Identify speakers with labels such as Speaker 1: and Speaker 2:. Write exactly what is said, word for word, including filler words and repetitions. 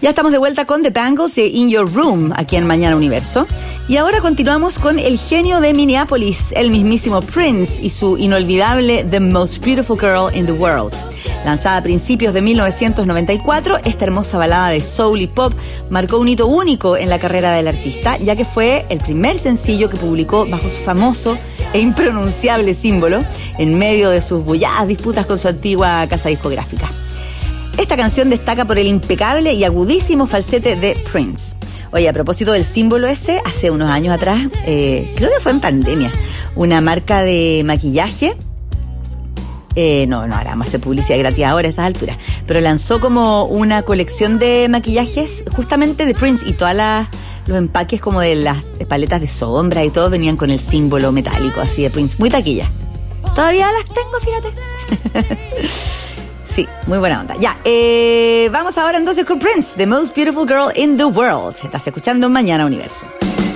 Speaker 1: Ya estamos de vuelta con The Bangles de In Your Room, aquí en Mañana Universo. Y ahora continuamos con el genio de Minneapolis, el mismísimo Prince, y su inolvidable The Most Beautiful Girl in the World. Lanzada a principios de mil novecientos noventa y cuatro, esta hermosa balada de soul y pop marcó un hito único en la carrera del artista, ya que fue el primer sencillo que publicó bajo su famoso e impronunciable símbolo, en medio de sus bulladas disputas con su antigua casa discográfica. Esta canción destaca por el impecable y agudísimo falsete de Prince. Oye, a propósito del símbolo ese, hace unos años atrás, eh, creo que fue en pandemia, una marca de maquillaje, eh, no, no, ahora vamos a hacer publicidad gratis ahora a estas alturas, pero lanzó como una colección de maquillajes justamente de Prince, y todas las los empaques como de las paletas de sombra y todo venían con el símbolo metálico así de Prince, muy taquilla. Todavía las tengo, fíjate. Sí, muy buena onda. Ya, eh, vamos ahora entonces con Prince, The Most Beautiful Girl in the World. Estás escuchando Mañana Universo.